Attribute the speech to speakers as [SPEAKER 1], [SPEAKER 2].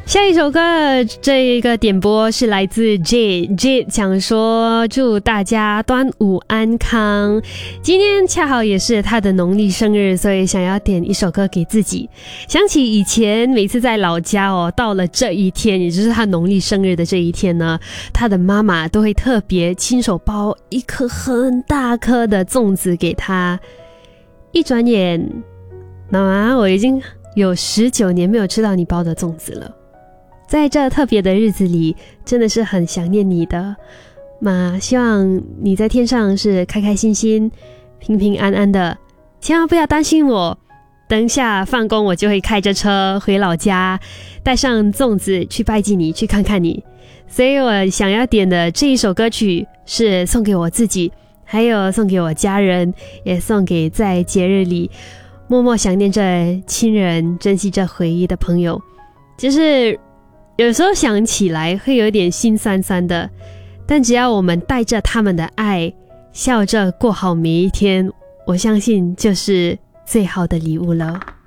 [SPEAKER 1] 下一首歌，这一个点播是来自 J 想说祝大家端午安康，今天恰好也是他的农历生日，所以想要点一首歌给自己。想起以前每次在老家到了这一天，也就是他农历生日的这一天呢，他的妈妈都会特别亲手包一颗很大颗的粽子给他。一转眼，妈妈，我已经有19年没有吃到你包的粽子了。在这特别的日子里，真的是很想念你的，妈，希望你在天上是开开心心、平平安安的，千万不要担心我。等下放工，我就会开着车回老家，带上粽子去拜祭你，去看看你。所以我想要点的这一首歌曲是送给我自己，还有送给我家人，也送给在节日里默默想念着亲人、珍惜着回忆的朋友。就是有时候想起来会有点心酸酸的，但只要我们带着他们的爱，笑着过好每一天，我相信就是最好的礼物了。